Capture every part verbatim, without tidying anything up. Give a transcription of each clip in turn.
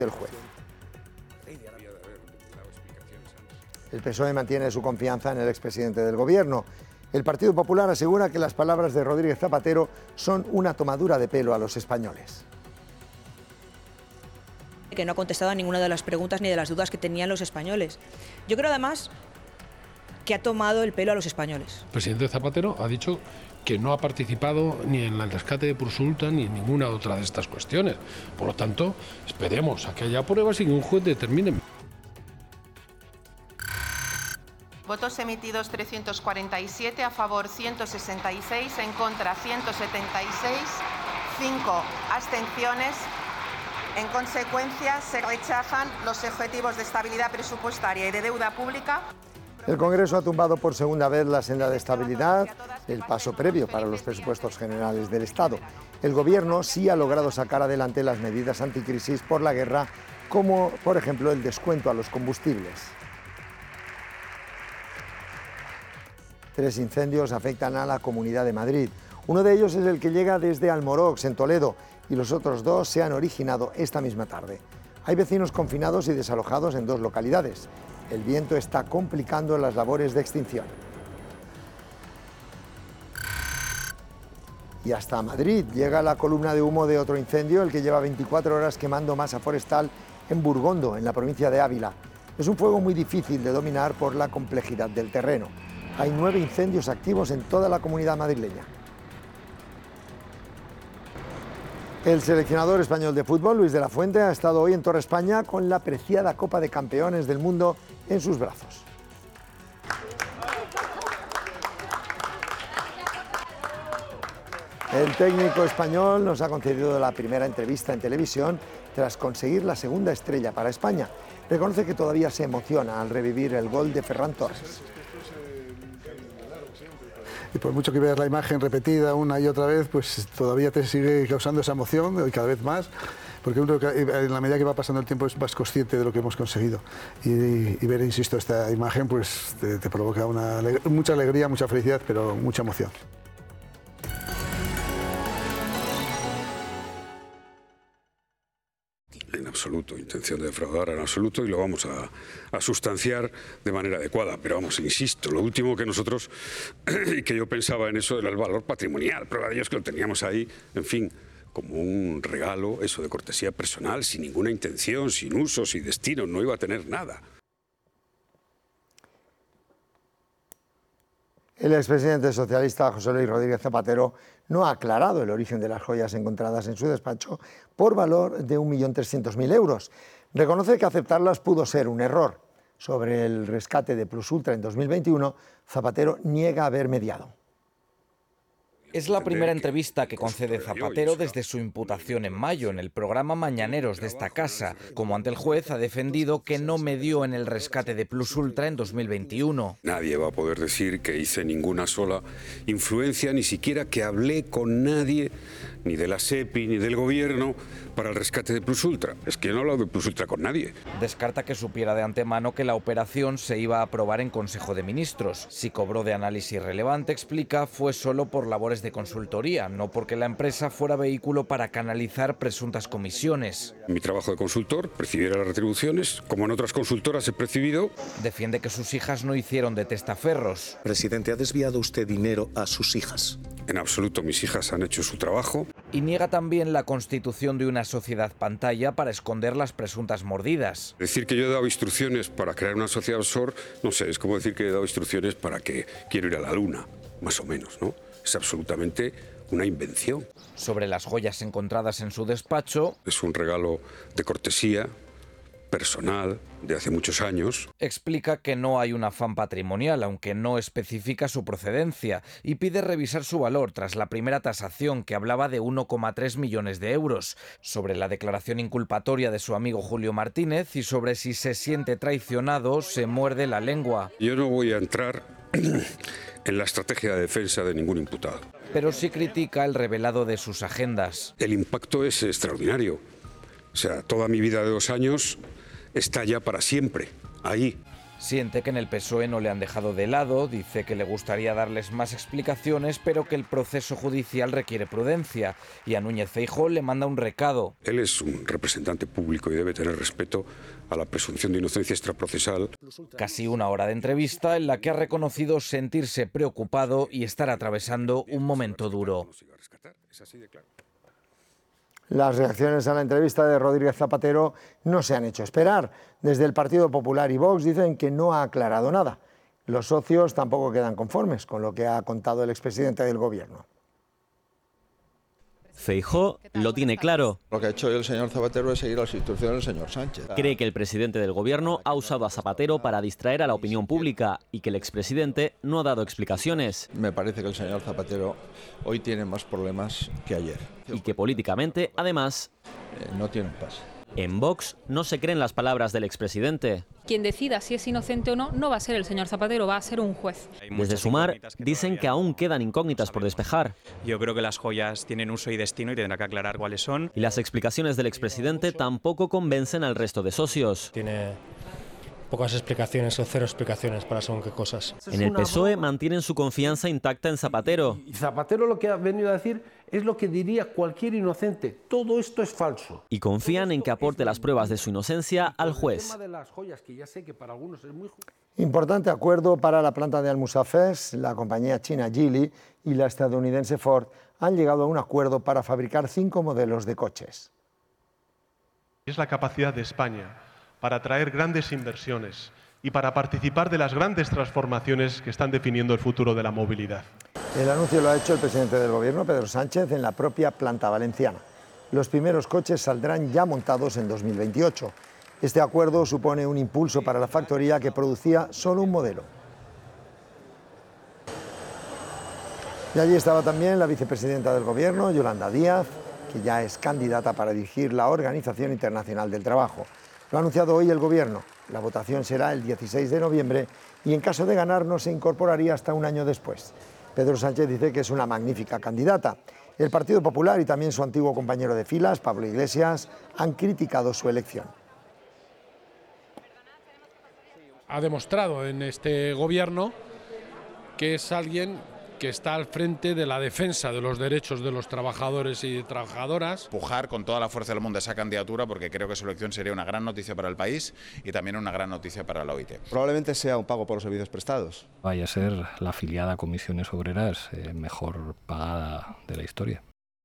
del juez. El P S O E mantiene su confianza en el expresidente del Gobierno. El Partido Popular asegura que las palabras de Rodríguez Zapatero son una tomadura de pelo a los españoles. Que no ha contestado a ninguna de las preguntas ni de las dudas que tenían los españoles. Yo creo además que ha tomado el pelo a los españoles. El presidente Zapatero ha dicho que no ha participado ni en el rescate de Prosulta ni en ninguna otra de estas cuestiones. Por lo tanto, esperemos a que haya pruebas y que un juez determine. Votos emitidos trescientos cuarenta y siete, a favor ciento sesenta y seis, en contra ciento setenta y seis, cinco abstenciones. En consecuencia, se rechazan los objetivos de estabilidad presupuestaria y de deuda pública. El Congreso ha tumbado por segunda vez la senda de estabilidad, el paso previo para los presupuestos generales del Estado. El Gobierno sí ha logrado sacar adelante las medidas anticrisis por la guerra, como por ejemplo el descuento a los combustibles. Tres incendios afectan a la Comunidad de Madrid. Uno de ellos es el que llega desde Almorox, en Toledo, y los otros dos se han originado esta misma tarde. Hay vecinos confinados y desalojados en dos localidades. El viento está complicando las labores de extinción. Y hasta Madrid llega la columna de humo de otro incendio, el que lleva veinticuatro horas quemando masa forestal en Burgondo, en la provincia de Ávila. Es un fuego muy difícil de dominar por la complejidad del terreno. Hay nueve incendios activos en toda la comunidad madrileña. El seleccionador español de fútbol, Luis de la Fuente, ha estado hoy en Torre España con la preciada Copa de Campeones del Mundo en sus brazos. El técnico español nos ha concedido la primera entrevista en televisión tras conseguir la segunda estrella para España. Reconoce que todavía se emociona al revivir el gol de Ferran Torres. Y por mucho que veas la imagen repetida una y otra vez, pues todavía te sigue causando esa emoción y cada vez más, porque uno en la medida que va pasando el tiempo es más consciente de lo que hemos conseguido. Y, y ver, insisto, esta imagen pues te, te provoca una, mucha alegría, mucha felicidad, pero mucha emoción. En absoluto, intención de defraudar en absoluto, y lo vamos a, a sustanciar de manera adecuada. Pero vamos, insisto, lo último que nosotros, y que yo pensaba en eso, era el valor patrimonial. Prueba de ello es que lo teníamos ahí, en fin, como un regalo, eso de cortesía personal, sin ninguna intención, sin uso, sin destino, no iba a tener nada. El expresidente socialista José Luis Rodríguez Zapatero no ha aclarado el origen de las joyas encontradas en su despacho por valor de un millón trescientos mil euros. Reconoce que aceptarlas pudo ser un error. Sobre el rescate de Plus Ultra en dos mil veintiuno, Zapatero niega haber mediado. Es la primera entrevista que concede Zapatero desde su imputación en mayo en el programa Mañaneros de esta casa. Como ante el juez, ha defendido que no medió en el rescate de Plus Ultra en dos mil veintiuno. Nadie va a poder decir que hice ninguna sola influencia, ni siquiera que hablé con nadie, ni de la SEPI, ni del Gobierno, para el rescate de Plus Ultra. Es que yo no he hablado de Plus Ultra con nadie. Descarta que supiera de antemano que la operación se iba a aprobar en Consejo de Ministros. Si cobró de análisis relevante, explica, fue solo por labores de consultoría, no porque la empresa fuera vehículo para canalizar presuntas comisiones. Mi trabajo de consultor, percibiera las retribuciones, como en otras consultoras he percibido. Defiende que sus hijas no hicieron de testaferros. Presidente, ¿ha desviado usted dinero a sus hijas? En absoluto, mis hijas han hecho su trabajo. Y niega también la constitución de una sociedad pantalla para esconder las presuntas mordidas. Decir que yo he dado instrucciones para crear una sociedad offshore, no sé, es como decir que he dado instrucciones para que quiero ir a la luna, más o menos, ¿no? Es absolutamente una invención. Sobre las joyas encontradas en su despacho, es un regalo de cortesía personal de hace muchos años. Explica que no hay un afán patrimonial, aunque no especifica su procedencia, y pide revisar su valor tras la primera tasación, que hablaba de uno coma tres millones de euros. Sobre la declaración inculpatoria de su amigo Julio Martínez y sobre si se siente traicionado, se muerde la lengua. Yo no voy a entrar en la estrategia de defensa de ningún imputado. Pero sí critica el revelado de sus agendas. El impacto es extraordinario. O sea, toda mi vida de dos años está ya para siempre, ahí. Siente que en el P S O E no le han dejado de lado, dice que le gustaría darles más explicaciones, pero que el proceso judicial requiere prudencia. Y a Núñez Feijóo le manda un recado. Él es un representante público y debe tener respeto a la presunción de inocencia extraprocesal. Casi una hora de entrevista en la que ha reconocido sentirse preocupado y estar atravesando un momento duro. Las reacciones a la entrevista de Rodríguez Zapatero no se han hecho esperar. Desde el Partido Popular y Vox dicen que no ha aclarado nada. Los socios tampoco quedan conformes con lo que ha contado el expresidente del Gobierno. Feijóo lo tiene claro. Lo que ha hecho el señor Zapatero es seguir las instrucciones del señor Sánchez. Cree que el presidente del Gobierno ha usado a Zapatero para distraer a la opinión pública y que el expresidente no ha dado explicaciones. Me parece que el señor Zapatero hoy tiene más problemas que ayer. Y que políticamente, además, eh, no tiene paz. En Vox no se creen las palabras del expresidente. Quien decida si es inocente o no, no va a ser el señor Zapatero, va a ser un juez. Desde Sumar dicen que aún quedan incógnitas por despejar. Yo creo que las joyas tienen uso y destino y tendrá que aclarar cuáles son. Y las explicaciones del expresidente tampoco convencen al resto de socios. Tiene pocas explicaciones o cero explicaciones para según qué cosas. En el P S O E mantienen su confianza intacta en Zapatero. Y Zapatero lo que ha venido a decir es lo que diría cualquier inocente. Todo esto es falso. Y confían en que aporte las pruebas de su inocencia al juez. Importante acuerdo para la planta de Almusafes. La compañía china Geely y la estadounidense Ford han llegado a un acuerdo para fabricar cinco modelos de coches. Es la capacidad de España para atraer grandes inversiones y para participar de las grandes transformaciones que están definiendo el futuro de la movilidad. El anuncio lo ha hecho el presidente del Gobierno, Pedro Sánchez, en la propia planta valenciana. Los primeros coches saldrán ya montados en dos mil veintiocho. Este acuerdo supone un impulso para la factoría que producía solo un modelo. Y allí estaba también la vicepresidenta del Gobierno, Yolanda Díaz, que ya es candidata para dirigir la Organización Internacional del Trabajo. Lo ha anunciado hoy el Gobierno. La votación será el dieciséis de noviembre y en caso de ganar no se incorporaría hasta un año después. Pedro Sánchez dice que es una magnífica candidata. El Partido Popular y también su antiguo compañero de filas, Pablo Iglesias, han criticado su elección. Ha demostrado en este Gobierno que es alguien que está al frente de la defensa de los derechos de los trabajadores y trabajadoras. Pujar con toda la fuerza del mundo esa candidatura porque creo que su elección sería una gran noticia para el país y también una gran noticia para la O I T. Probablemente sea un pago por los servicios prestados. Vaya a ser la afiliada a Comisiones Obreras eh, mejor pagada de la historia.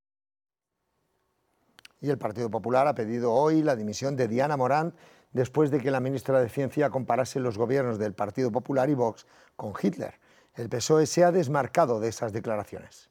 Y el Partido Popular ha pedido hoy la dimisión de Diana Morant después de que la ministra de Ciencia comparase los gobiernos del Partido Popular y Vox con Hitler. El P S O E se ha desmarcado de esas declaraciones.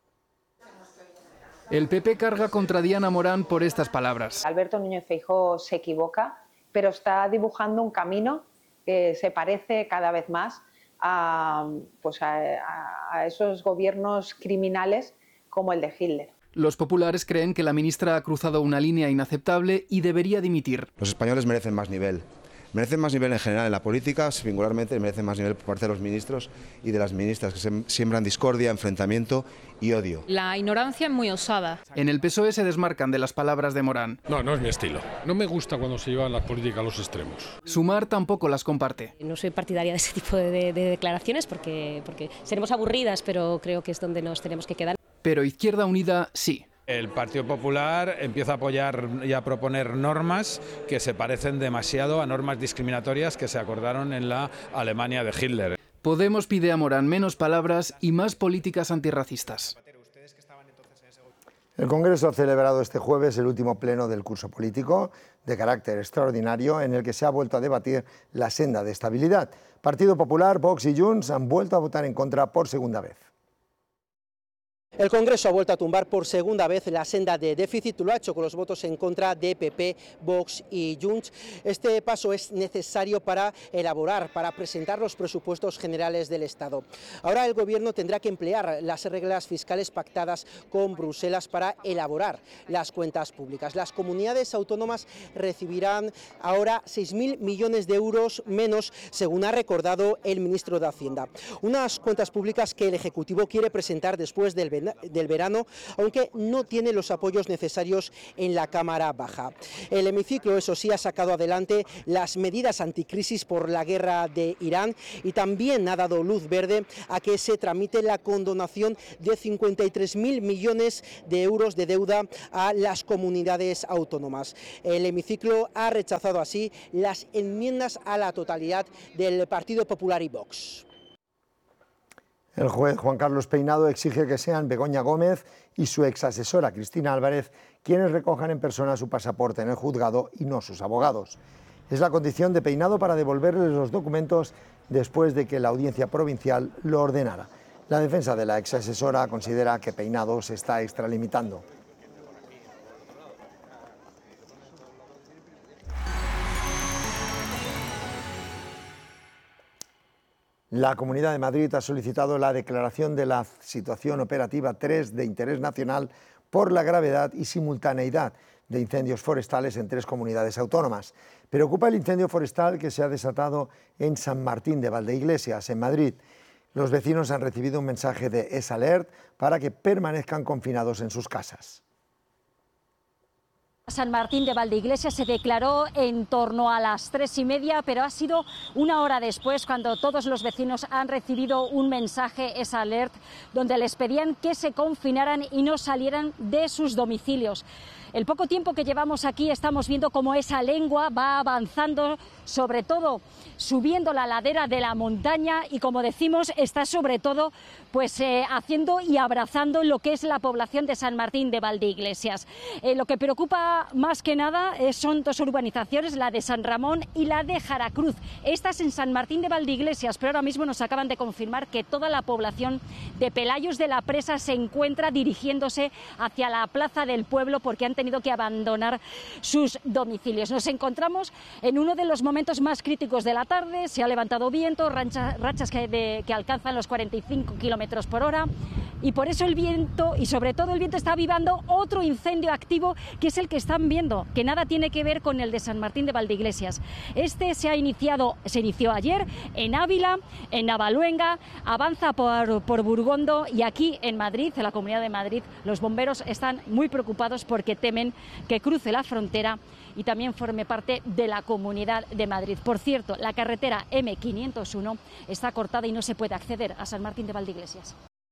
El P P carga contra Diana Morant por estas palabras. Alberto Núñez Feijóo se equivoca, pero está dibujando un camino que se parece cada vez más a, pues a, a esos gobiernos criminales como el de Hitler. Los populares creen que la ministra ha cruzado una línea inaceptable y debería dimitir. Los españoles merecen más nivel. Merecen más nivel en general en la política, singularmente merecen más nivel por parte de los ministros y de las ministras, que se siembran discordia, enfrentamiento y odio. La ignorancia es muy osada. En el P S O E se desmarcan de las palabras de Morant. No, no es mi estilo. No me gusta cuando se llevan las políticas a los extremos. Sumar tampoco las comparte. No soy partidaria de ese tipo de, de, de declaraciones porque, porque seremos aburridas, pero creo que es donde nos tenemos que quedar. Pero Izquierda Unida sí. El Partido Popular empieza a apoyar y a proponer normas que se parecen demasiado a normas discriminatorias que se acordaron en la Alemania de Hitler. Podemos pide a Morant menos palabras y más políticas antirracistas. El Congreso ha celebrado este jueves el último pleno del curso político de carácter extraordinario en el que se ha vuelto a debatir la senda de estabilidad. Partido Popular, Vox y Junts han vuelto a votar en contra por segunda vez. El Congreso ha vuelto a tumbar por segunda vez la senda de déficit, lo ha hecho con los votos en contra de P P, Vox y Junts. Este paso es necesario para elaborar, para presentar los presupuestos generales del Estado. Ahora el Gobierno tendrá que emplear las reglas fiscales pactadas con Bruselas para elaborar las cuentas públicas. Las comunidades autónomas recibirán ahora seis mil millones de euros menos, según ha recordado el ministro de Hacienda. Unas cuentas públicas que el Ejecutivo quiere presentar después del verano verano, del verano, aunque no tiene los apoyos necesarios en la Cámara Baja. El hemiciclo, eso sí, ha sacado adelante las medidas anticrisis por la guerra de Irán y también ha dado luz verde a que se tramite la condonación de cincuenta y tres mil millones de euros de deuda a las comunidades autónomas. El hemiciclo ha rechazado así las enmiendas a la totalidad del Partido Popular y Vox. El juez Juan Carlos Peinado exige que sean Begoña Gómez y su exasesora Cristina Álvarez quienes recojan en persona su pasaporte en el juzgado y no sus abogados. Es la condición de Peinado para devolverles los documentos después de que la audiencia provincial lo ordenara. La defensa de la exasesora considera que Peinado se está extralimitando. La Comunidad de Madrid ha solicitado la declaración de la situación operativa tres de interés nacional por la gravedad y simultaneidad de incendios forestales en tres comunidades autónomas. Preocupa el incendio forestal que se ha desatado en San Martín de Valdeiglesias, en Madrid. Los vecinos han recibido un mensaje de S-Alert para que permanezcan confinados en sus casas. San Martín de Valdeiglesias se declaró en torno a las tres y media, pero ha sido una hora después cuando todos los vecinos han recibido un mensaje S-Alert donde les pedían que se confinaran y no salieran de sus domicilios. El poco tiempo que llevamos aquí estamos viendo cómo esa lengua va avanzando, sobre todo subiendo la ladera de la montaña y, como decimos, está sobre todo pues eh, haciendo y abrazando lo que es la población de San Martín de Valdeiglesias. Eh, lo que preocupa más que nada eh, son dos urbanizaciones, la de San Ramón y la de Jaracruz. Estas en San Martín de Valdeiglesias, pero ahora mismo nos acaban de confirmar que toda la población de Pelayos de la Presa se encuentra dirigiéndose hacia la Plaza del Pueblo porque han tenido que abandonar sus domicilios. Nos encontramos en uno de los momentos más críticos de la tarde, se ha levantado viento, rachas, rachas que, de, que alcanzan los cuarenta y cinco kilómetros por hora y por eso el viento y sobre todo el viento está avivando otro incendio activo que es el que están viendo, que nada tiene que ver con el de San Martín de Valdeiglesias. Este se ha iniciado, se inició ayer en Ávila, en Navaluenga, avanza por, por Burgondo y aquí en Madrid, en la Comunidad de Madrid, los bomberos están muy preocupados porque temen que cruce la frontera y también forme parte de la Comunidad de Madrid. Por cierto, la carretera eme quinientos uno está cortada y no se puede acceder a San Martín de Valdeiglesias.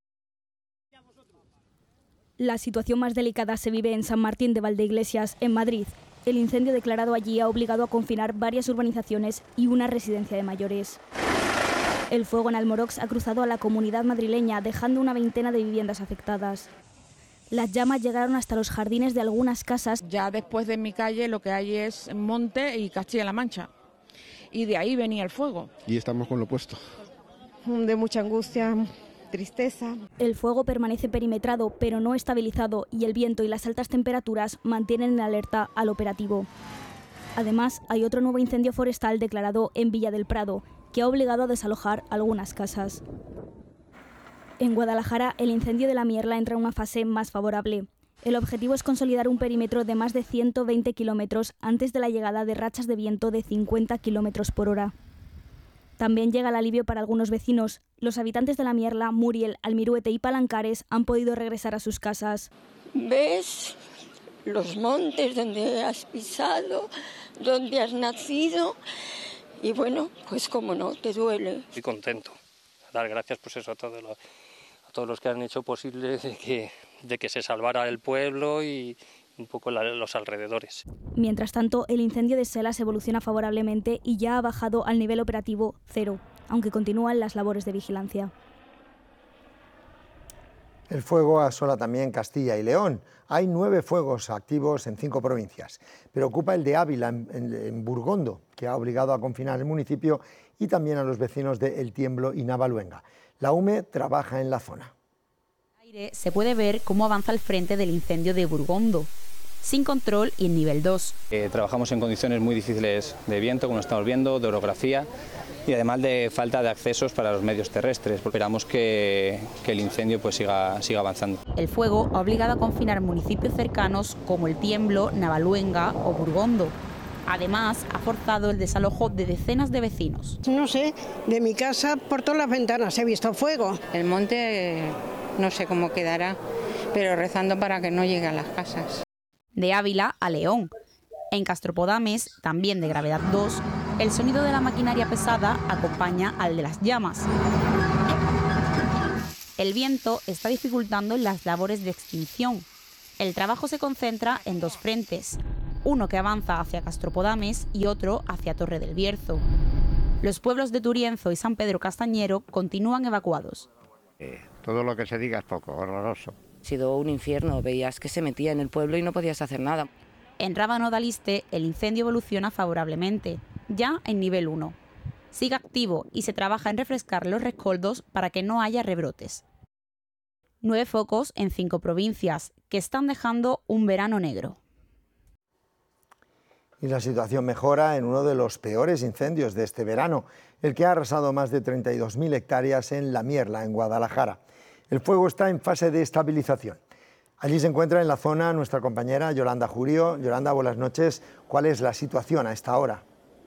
La situación más delicada se vive en San Martín de Valdeiglesias, en Madrid. El incendio declarado allí ha obligado a confinar varias urbanizaciones y una residencia de mayores. El fuego en Almorox ha cruzado a la comunidad madrileña, dejando una veintena de viviendas afectadas. Las llamas llegaron hasta los jardines de algunas casas. Ya después de mi calle lo que hay es monte y Castilla-La Mancha. Y de ahí venía el fuego. Y estamos con lo opuesto. De mucha angustia, tristeza. El fuego permanece perimetrado, pero no estabilizado, y el viento y las altas temperaturas mantienen en alerta al operativo. Además, hay otro nuevo incendio forestal declarado en Villa del Prado, que ha obligado a desalojar algunas casas. En Guadalajara, el incendio de la Mierla entra en una fase más favorable. El objetivo es consolidar un perímetro de más de ciento veinte kilómetros antes de la llegada de rachas de viento de cincuenta kilómetros por hora. También llega el alivio para algunos vecinos. Los habitantes de la Mierla, Muriel, Almiruete y Palancares han podido regresar a sus casas. ¿Ves los montes donde has pisado, donde has nacido? Y bueno, pues como no, te duele. Estoy contento. Dar gracias pues eso a todos los, a todos los que han hecho posible de que, de que se salvara el pueblo y un poco la, los alrededores. Mientras tanto, el incendio de Selas evoluciona favorablemente y ya ha bajado al nivel operativo cero, aunque continúan las labores de vigilancia. El fuego asola también Castilla y León. Hay nueve fuegos activos en cinco provincias. Preocupa el de Ávila, en, en, en Burgondo, que ha obligado a confinar el municipio y también a los vecinos de El Tiemblo y Navaluenga. La U M E trabaja en la zona. Se puede ver cómo avanza el frente del incendio de Burgondo, sin control y en nivel dos. Eh, trabajamos en condiciones muy difíciles de viento, como estamos viendo, de orografía y además de falta de accesos para los medios terrestres. Esperamos que, que el incendio pues siga, siga avanzando. El fuego ha obligado a confinar municipios cercanos como El Tiemblo, Navaluenga o Burgondo. Además, ha forzado el desalojo de decenas de vecinos. No sé, de mi casa por todas las ventanas he visto fuego. El monte no sé cómo quedará, pero rezando para que no llegue a las casas. De Ávila a León. En Castropodames, también de gravedad dos, el sonido de la maquinaria pesada acompaña al de las llamas. El viento está dificultando las labores de extinción. El trabajo se concentra en dos frentes, uno que avanza hacia Castropodames y otro hacia Torre del Bierzo. Los pueblos de Turienzo y San Pedro Castañero continúan evacuados. Eh, todo lo que se diga es poco, horroroso. Ha sido un infierno, veías que se metía en el pueblo y no podías hacer nada. En Rábano de Aliste, el incendio evoluciona favorablemente, ya en nivel uno. Sigue activo y se trabaja en refrescar los rescoldos para que no haya rebrotes. Nueve focos en cinco provincias, que están dejando un verano negro. Y la situación mejora en uno de los peores incendios de este verano, el que ha arrasado más de treinta y dos mil hectáreas en La Mierla, en Guadalajara. El fuego está en fase de estabilización. Allí se encuentra en la zona nuestra compañera Yolanda Jurio. Yolanda, buenas noches. ¿Cuál es la situación a esta hora?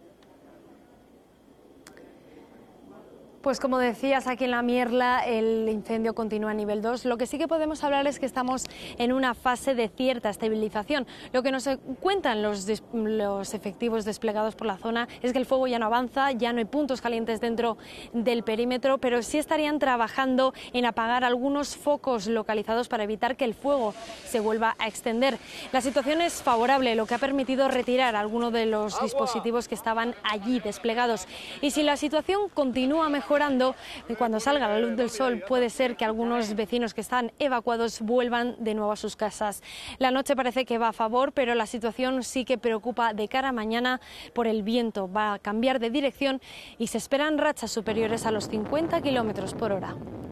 Pues como decías, aquí en La Mierla el incendio continúa a nivel dos. Lo que sí que podemos hablar es que estamos en una fase de cierta estabilización. Lo que nos cuentan los, los efectivos desplegados por la zona es que el fuego ya no avanza, ya no hay puntos calientes dentro del perímetro, pero sí estarían trabajando en apagar algunos focos localizados para evitar que el fuego se vuelva a extender. La situación es favorable, lo que ha permitido retirar algunos de los dispositivos que estaban allí desplegados. Y si la situación continúa mejor, mejorando, cuando salga la luz del sol puede ser que algunos vecinos que están evacuados vuelvan de nuevo a sus casas. La noche parece que va a favor, pero la situación sí que preocupa de cara a mañana por el viento. Va a cambiar de dirección y se esperan rachas superiores a los cincuenta kilómetros por hora.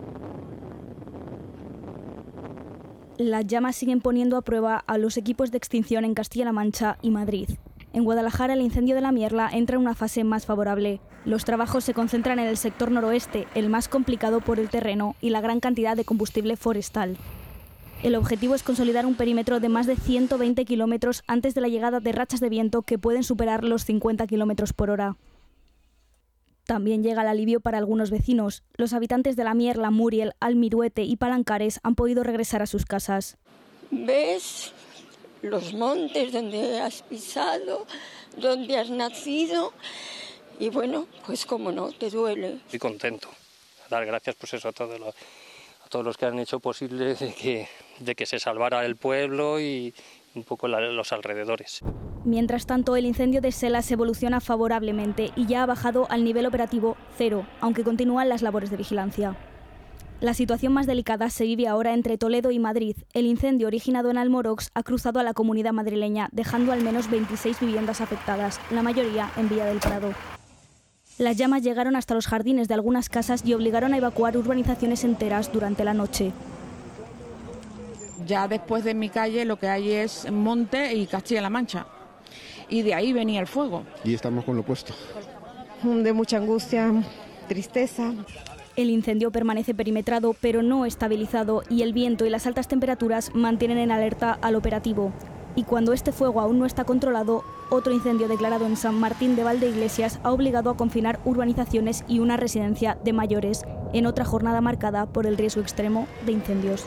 Las llamas siguen poniendo a prueba a los equipos de extinción en Castilla-La Mancha y Madrid. En Guadalajara, el incendio de La Mierla entra en una fase más favorable. Los trabajos se concentran en el sector noroeste, el más complicado por el terreno y la gran cantidad de combustible forestal. El objetivo es consolidar un perímetro de más de ciento veinte kilómetros antes de la llegada de rachas de viento que pueden superar los cincuenta kilómetros por hora. También llega el alivio para algunos vecinos. Los habitantes de La Mierla, Muriel, Almiruete y Palancares han podido regresar a sus casas. ¿Ves los montes donde has pisado, donde has nacido? Y bueno, pues como no, te duele. Estoy contento. Dar gracias pues eso, a, todos los, a todos los que han hecho posible de que, de que se salvara el pueblo y un poco la, los alrededores. Mientras tanto, el incendio de Selas evoluciona favorablemente y ya ha bajado al nivel operativo cero, aunque continúan las labores de vigilancia. La situación más delicada se vive ahora entre Toledo y Madrid. El incendio originado en Almorox ha cruzado a la comunidad madrileña, dejando al menos veintiséis viviendas afectadas, la mayoría en Villa del Prado. Las llamas llegaron hasta los jardines de algunas casas y obligaron a evacuar urbanizaciones enteras durante la noche. Ya después de mi calle lo que hay es monte y Castilla-La Mancha. Y de ahí venía el fuego. Y estamos con lo opuesto. De mucha angustia, tristeza. El incendio permanece perimetrado, pero no estabilizado, y el viento y las altas temperaturas mantienen en alerta al operativo. Y cuando este fuego aún no está controlado, otro incendio declarado en San Martín de Valdeiglesias ha obligado a confinar urbanizaciones y una residencia de mayores, en otra jornada marcada por el riesgo extremo de incendios.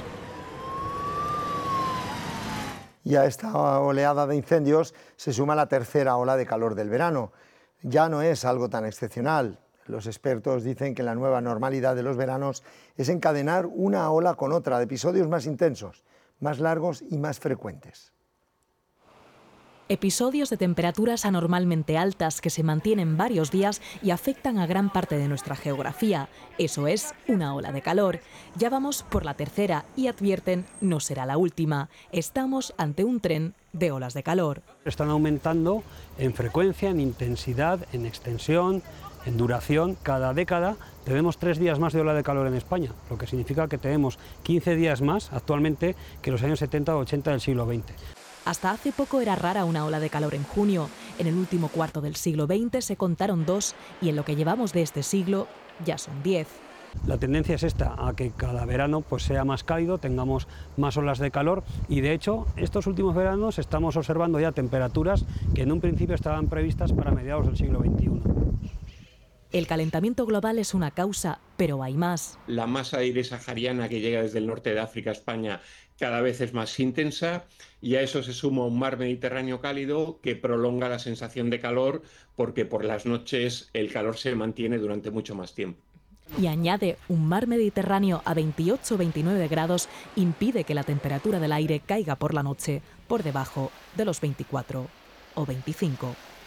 Y a esta oleada de incendios se suma la tercera ola de calor del verano. Ya no es algo tan excepcional. Los expertos dicen que la nueva normalidad de los veranos es encadenar una ola con otra de episodios más intensos, más largos y más frecuentes. Episodios de temperaturas anormalmente altas que se mantienen varios días y afectan a gran parte de nuestra geografía. Eso es una ola de calor. Ya vamos por la tercera y advierten, no será la última. Estamos ante un tren de olas de calor. Están aumentando en frecuencia, en intensidad, en extensión, en duración. Cada década tenemos tres días más de ola de calor en España, lo que significa que tenemos quince días más actualmente que los años setenta o ochenta del siglo veinte. Hasta hace poco era rara una ola de calor en junio. En el último cuarto del siglo veinte se contaron dos y en lo que llevamos de este siglo ya son diez. La tendencia es esta, a que cada verano pues, sea más cálido, tengamos más olas de calor y de hecho estos últimos veranos estamos observando ya temperaturas que en un principio estaban previstas para mediados del siglo veintiuno. El calentamiento global es una causa, pero hay más. La masa de aire sahariana que llega desde el norte de África a España cada vez es más intensa y a eso se suma un mar Mediterráneo cálido que prolonga la sensación de calor porque por las noches el calor se mantiene durante mucho más tiempo. Y añade, un mar Mediterráneo a veintiocho o veintinueve grados impide que la temperatura del aire caiga por la noche por debajo de los veinticuatro o veinticinco.